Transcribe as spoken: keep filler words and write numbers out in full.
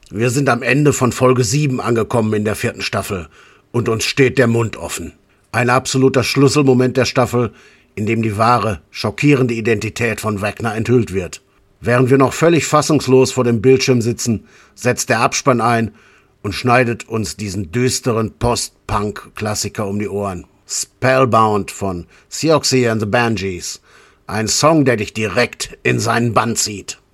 Wir sind am Ende von Folge sieben angekommen in der vierten Staffel und uns steht der Mund offen. Ein absoluter Schlüsselmoment der Staffel, in dem die wahre, schockierende Identität von Vecna enthüllt wird. Während wir noch völlig fassungslos vor dem Bildschirm sitzen, setzt der Abspann ein und schneidet uns diesen düsteren Post-Punk-Klassiker um die Ohren. Spellbound von Siouxsie and the Banshees. Ein Song, der dich direkt in seinen Bann zieht.